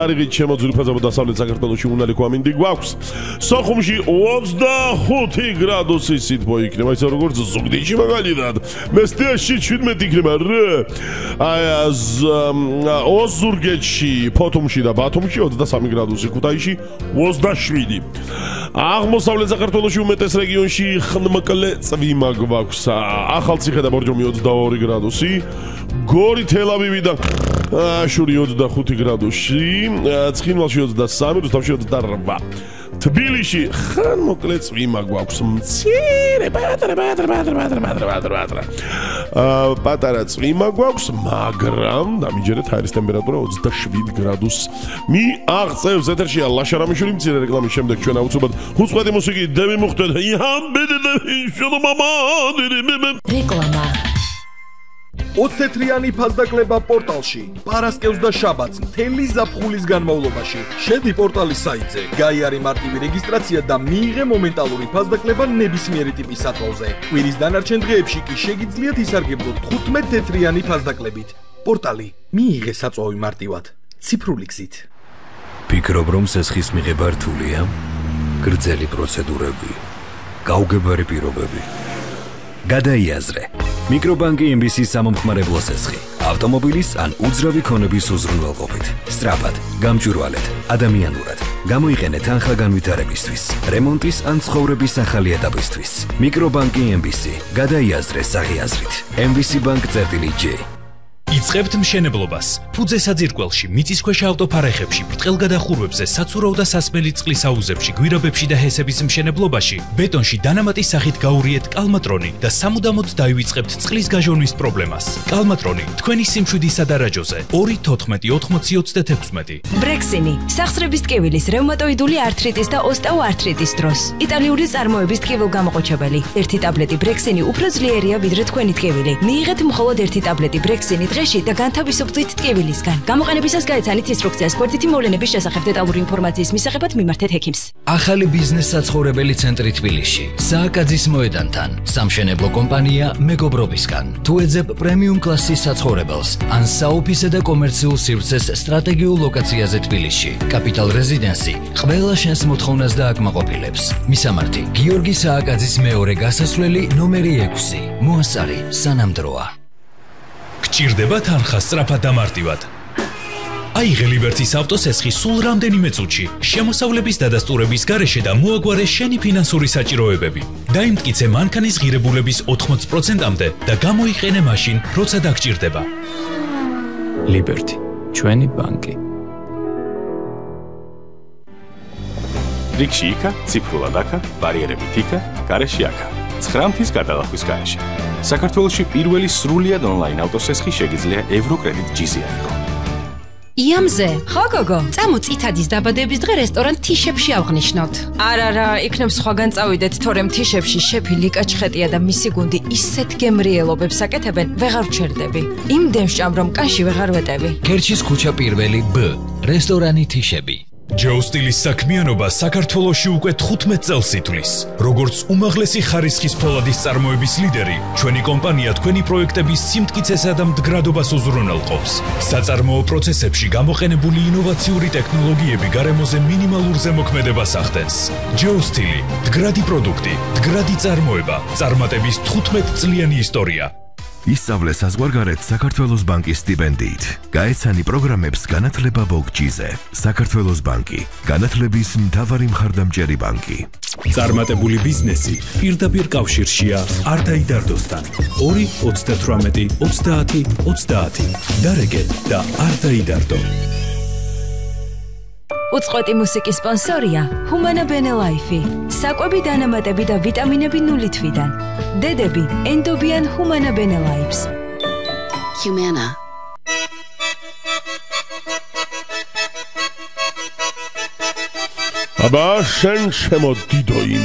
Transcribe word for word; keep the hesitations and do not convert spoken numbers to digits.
არიგით შემოძული ფაზა დასავლეთ საქართველოში უნალიკო ამინდი გვაქვს. სოხუმში ოცდახუთი გრადუსი სითბო იქნება, ისე როგორც ზუგდიდში მაგალითად. მესტიაში შვიდმეტი იქნება რა. აი az ოზურგეთში, ფოთუმში და ბათუმში ოცდასამი გრადუსი, ქუთაისში ოცდაშვიდი. აღმოსავლეთ საქართველოში უმეტეს რეგიონში ხნმკლე წვიმა გვაქვს. ახალციხე და ბორჯომი ოცდაორი გრადუსი. გორი თელავივი და შური ოცდახუთი გრადუსი, ცხინვალში ოცდასამი, რუსთავში ოცდარვა. თბილისში ხანმოკლე წვიმა გვაქვს. მცირე პატარა პატარა პატარა პატარა პატარა პატარა პატარა. პატარა წვიმა გვაქვს, მაგრამ დამიჯერეთ ჰაერის ტემპერატურა ოცდაშვიდი გრადუსს მიაღწევს. ეთერშია ლაშარამიშვილი, მცირე რეკლამის შემდეგ ჩვენ აუცილებლად უცხოეთი მუსიკით დემიმუხტეთ. რეკლამა ოცდათრიანი ფასდაკლება პორტალში, პარასკევს და შაბათს მთელი ზაფხულის განმავლობაში. შედი პორტალის საიტზე, გაიარე მარტივი რეგისტრაცია და მიიღე მომენტალური ფასდაკლება ნებისმიერი ტიპის სათვალზე. კვირის დანარჩენ დღეებში კი შეგიძლიათ ისარგებლოთ თხუთმეტ-თეთრიანი ფასდაკლებით. პორტალი მიიღე საწვავი მარტივად, ციფრული გზით. ფიქრობ, რომ სესხის მიღება რთულია? გრძელი პროცედურები, გაუგებარი პირობები. გადაიაზრე. მიკრობანკი ემ ბი სი სამომხმარებლო სესხი. ავტომობილის ან უძრავი ქონების უზრუნველყოფით. სწრაფად, გამჭვირვალედ, ადამიანურად. გამოიყენე თანხა განვითარებისთვის, რემონტის ან ცხოვრების ახალი ეტაპისთვის. მიკრობანკი ემ ბი სი. გადაიაზრე საღიაზრით. ემ ბი სი ბანკ წერტილი ჯი. იწყებთ მშენებლობას. ფუძესა ძირკველში, მიწისქვეშა ავტოფარეხებში, ბრტყელგადახურვებზე, საცურავ და სასმელი წყლის აუზებში, გვირაბებში და ჰესების მშენებლობაში, ბეტონში დანამატის სახით გაურიეთ კალმატრონი და სამუდამოდ დაივიწყებთ წყლის გაჟონვის პრობლემას. კალმატრონი, თქვენი სიმშვიდისა და რაჯოზე. ორი თოთხმეტი ოთხმოცი ოცდათექვსმეტი. ბრექსინი, სახსრების ტკივილის, რევმატოიდული ართრიტის და ოსტეოართრიტის დროს. იტალიური წარმოების ტკივილგამოყოჩებელი. ერთი ტაბლეტი ბრექსინი უფრო ძლიერია ვიდრე თქვენი ტკივილი. მიიღეთ მხოლოდ ერთი ტაბლეტი ბრექსინი დღეში და განთავისუფლდით ტკივილისგან. გამოყენებისას გაეცანით ინსტრუქციას გვერდითი მოვლენების შესახებ დეტალური ინფორმაციის მისაღებად მიმართეთ ექიმს. ახალი ბიზნეს საცხოვრებელი ცენტრი თბილისში. სააკაძის მოედანთან. სამშენებლო კომპანია მეგობრობისგან. თუ ეძებ პრემიუმ კლასის საცხოვრებელს ან საოფისე და კომერციულ სივრცეს სტრატეგიულ ლოკაციაზე თბილისში. კაპიტალ რეზიდენსი ყველა შენს მოთხოვნას დააკმაყოფილებს. მისამართი: გიორგი სააკაძის მეორე გასასვლელი ნომერი ექვსი. მოასწარი სანამდროა. გჭირდება თანხა სწრაფად და მარტივად. აიღე ლიბერტის ავტოსესხი სულ რამდენიმე წუთში, შემოსავლების დადასტურების გარეშე და მოაგვარე შენი ფინანსური საჭიროებები. დაიმტკიცე მანქანის ღირებულების ოთხმოცი პროცენტამდე და გამოიყენე მაშინ, როცა დაგჭირდება. ლიბერტი, ჩვენი ბანკი. რიგში იქა, ციფრულად აქა, ბარიერებით იქა, გარეშე აქა. ცხრამთის გადალახვის გარეშე. საქართველოში პირველი სრულიად ონლაინ ავტოსესხი შეგიძლია ევროკრედიტ ჯი-ზე აიღო. იამზე, ხო გოგო? წამო წითადის დაბადების დღე რესტორან თიშებში აღნიშნოთ. არა რა, იქნებ სხვაგან წავიდეთ, თორემ თიშებში შეფი ლიკა ჩხეტია და მისი გუნდი ისეთ გემრიელობებს აკეთებენ, ვეღარ ვჩერდები. იმდენ ვჭამ, რომ კანში ვეღარ ვეტევი. ქერჩის ქუჩა პირველი ბ, რესტორანი თიშები. ჯეოსტილის საქმიანობა საქართველოში უკვე თხუთმეტ წელს ითვლის. როგორც უმაღლესი ხარისხის ფოლადის წარმოების ლიდერი, ჩვენი კომპანია თქვენი პროექტების სიმტკიცესა და მდგრადობას უზრუნველყოფს. საწარმოო პროცესებში გამოყენებული ინოვაციური ტექნოლოგიები გარემოზე მინიმალურ ზემოქმედებას ახდენს. ჯეოსტილი, მდგრადი პროდუქტი, მდგრადი წარმოება, წარმატების თხუთმეტწლიანი ისტორია. ისწავლე საზღვარგარეთ საქართველოს ბანკის სტიპენდიით. გაეცანი პროგრამებს განათლება ბოგჯიზე. საქართველოს ბანკი, განათლების მთავარი მხარდამჭერი ბანკი. წარმატებული ბიზნესი პირდაპირ კავშირშია არტაიდარდოსთან. ორი ოცდათვრამეტი ოცდაათი ოცდაათი. დარეგე და არტაიდარდო. უწყვეტი მუსიკის სპონსორია ჰუმანა ბენე ლაიფი. საკვები დანამატები და ვიტამინები ნული თვიდან. დედები ენდობიან ჰუმანა ბენე ლაიფს. Humana. აბა შენ შემოდიდოი